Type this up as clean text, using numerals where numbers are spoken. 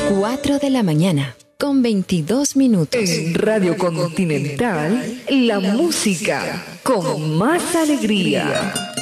4 de la mañana, con 22 minutos. En Radio Continental, la música con más alegría.